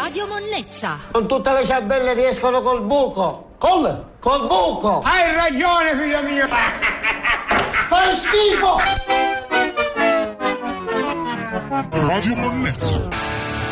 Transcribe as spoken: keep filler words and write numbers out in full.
Radio Monnezza. Non tutte le ciambelle riescono col buco. Col? Col buco. Hai ragione, figlio mio. Fai schifo. Radio Monnezza.